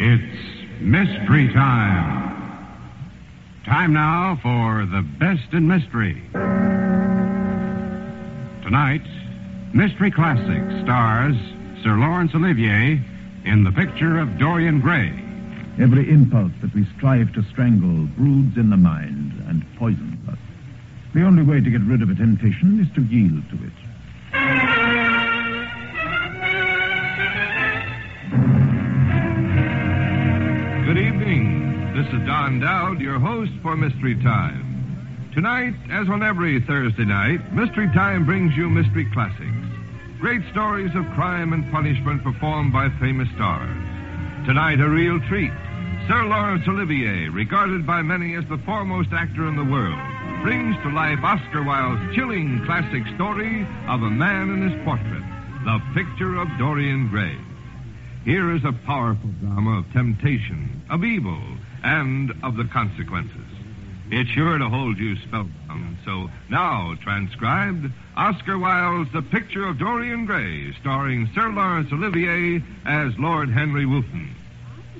It's mystery time. Time now for the best in mystery. Tonight, Mystery Classics stars Sir Laurence Olivier in The Picture of Dorian Gray. Every impulse that we strive to strangle broods in the mind and poisons us. The only way to get rid of a temptation is to yield to it. Good evening. This is Don Dowd, your host for Mystery Time. Tonight, as on every Thursday night, Mystery Time brings you Mystery Classics. Great stories of crime and punishment performed by famous stars. Tonight, a real treat. Sir Laurence Olivier, regarded by many as the foremost actor in the world, brings to life Oscar Wilde's chilling classic story of a man and his portrait, The Picture of Dorian Gray. Here is a powerful drama of temptation, of evil, and of the consequences. It's sure to hold you spellbound. So now, transcribed, Oscar Wilde's The Picture of Dorian Gray, starring Sir Laurence Olivier as Lord Henry Wotton.